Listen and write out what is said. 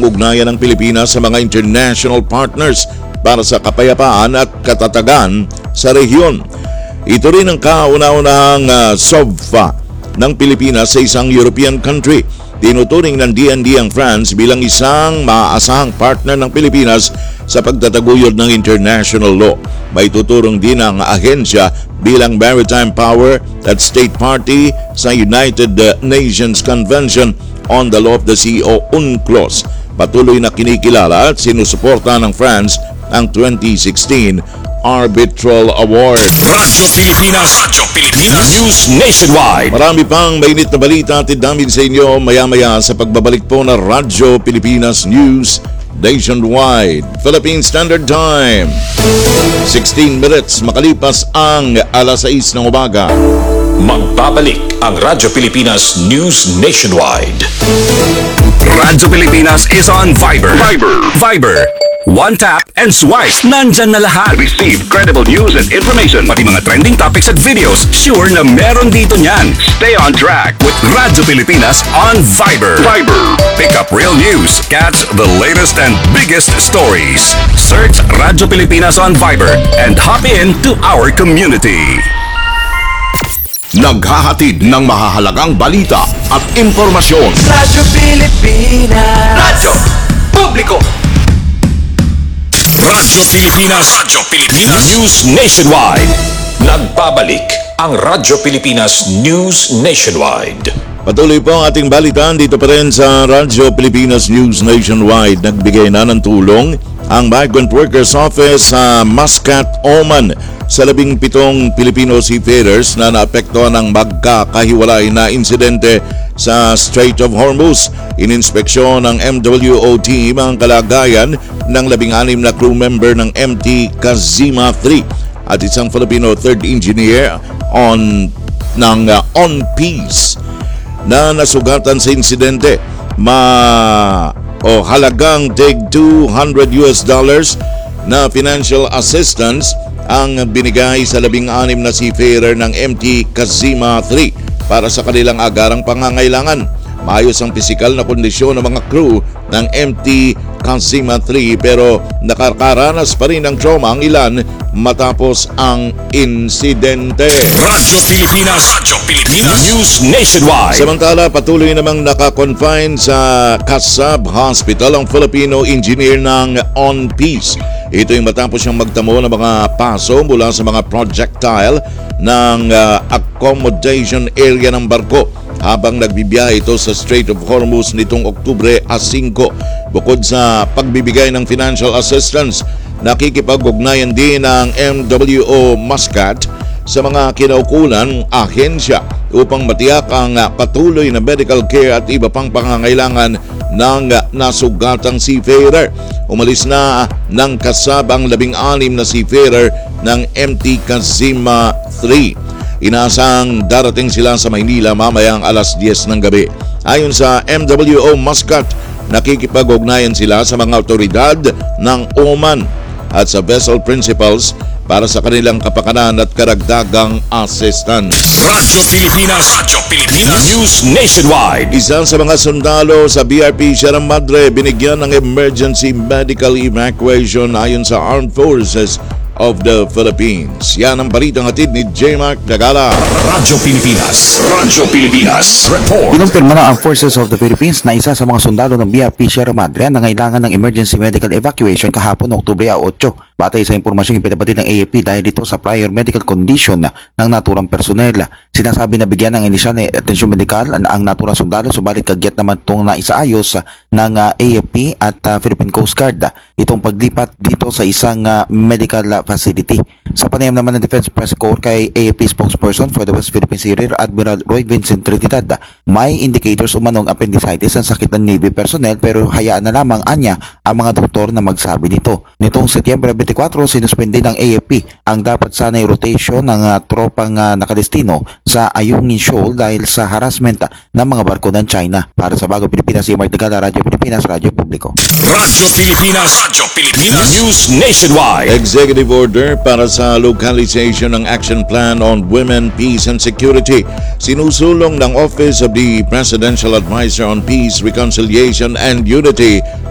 ang ugnayan ng Pilipinas sa mga international partners para sa kapayapaan at katatagan sa rehiyon. Ito rin ang kauna-unahang SOVFA ng Pilipinas sa isang European country. Tinuturing ng DND ang France bilang isang maaasahang partner ng Pilipinas sa pagtataguyod ng international law. May tuturong din ang ahensya bilang maritime power at state party sa United Nations Convention on the Law of the Sea o UNCLOS. Patuloy na kinikilala at sinusuporta ng France ang 2016 Arbitral Award. Radyo Pilipinas News Nationwide. Marami pang mainit na balita at namin sa inyo maya-maya sa pagbabalik po ng Radyo Pilipinas News Nationwide. Philippine Standard Time 16 minutes makalipas ang alas 6 ng umaga. Magbabalik ang Radyo Pilipinas News Nationwide. Radyo Pilipinas is on Viber. One tap and swipe. Nandyan na lahat. Receive credible news and information. Pati mga trending topics at videos. Sure na meron dito niyan. Stay on track with Radyo Pilipinas on Viber. Pick up real news. Catch the latest and biggest stories. Search Radyo Pilipinas on Viber and hop in to our community. Naghahatid ng mahahalagang balita at impormasyon. Radyo Pilipinas. Radyo Publiko. Radyo Pilipinas News Nationwide. Nagbabalik ang Radyo Pilipinas News Nationwide. Patuloy po ang ating balitaan dito pa rin sa Radyo Pilipinas News Nationwide. Nagbigay na ng tulong ang Migrant Workers Office sa Muscat, Oman sa 17 Filipino seafarers na naapektuhan ng magkakahiwalay na insidente sa Strait of Hormuz. Ininspeksyon ng MWO team ang kalagayan ng 16 na crew member ng MT Kazima 3 at isang Filipino third engineer on Peace na nasugatan sa insidente. Halagang tig $200 na financial assistance ang binigay sa 16 na seafarer ng MT Kazima 3 para sa kanilang agarang pangangailangan. Maayos ang pisikal na kondisyon ng mga crew ng MT Kazima 3 pero nakakaranas pa rin ng trauma ang ilan matapos ang insidente. Radyo Pilipinas News Nationwide. Samantala, patuloy namang nakakonfine sa Kasab Hospital ang Filipino engineer ng On Peace. Ito yung matapos siyang magtamo ng mga paso mula sa mga projectile ng accommodation area ng barko habang nagbibiyahe ito sa Strait of Hormuz nitong Oktubre 5. Bukod sa pagbibigay ng financial assistance, nakikipag-ugnayan din ng MWO Muscat sa mga kinaukulan ahensya upang matiyak ang patuloy na medical care at iba pang pangangailangan ng nasugatang seafarer. Umalis na ng Kasab ang 16 na seafarer ng MT Kazima 3. Inaasang darating sila sa Maynila mamayang alas 10 ng gabi. Ayon sa MWO Muscat, nakikipag-ugnayan sila sa mga otoridad ng Oman at sa vessel principals para sa kanilang kapakanan at karagdagang assistance. Radyo Pilipinas News Nationwide. Isa sa mga sundalo sa BRP Sierra Madre binigyan ng emergency medical evacuation ayon sa Armed Forces of the Philippines. Yan ang balitang hatid ni J. Mark Dagala. Radyo Pilipinas Report. Kinumpirma na ang Forces of the Philippines na isa sa mga sundalo ng BRP Sierra Madre na nangailangan ng emergency medical evacuation kahapon Oktubre 8. Batay sa impormasyong ipinabatid ng AFP dahil dito sa prior medical condition ng naturang personnel. Sinasabi na bigyan ng inisyal na atensyon medikal ang naturang sundalo subalit kagyat naman itong naisaayos ng AFP at Philippine Coast Guard itong paglipat dito sa isang medical facility. Sa panayam naman ng Defense Press Corps kay AFP spokesperson for the West Philippine Sea Rear Admiral Roy Vincent Trinidad, may indicators umanong appendicitis ang sakit ng Navy personnel pero hayaan na lamang anya ang mga doktor na magsabi nito. Nitong Setyembre 24, sinuspende ng AFP ang dapat sanay rotation ng tropang nakadestino sa Ayungin Shoal dahil sa harassment ng mga barko ng China. Para sa Bagong Pilipinas, si Mark Dagala, Radyo Pilipinas, Radyo Publiko. Radyo Pilipinas News Nationwide. Executive order para sa localization ng Action Plan on Women, Peace and Security. Sinusulong ng Office of the Presidential Advisor on Peace, Reconciliation and Unity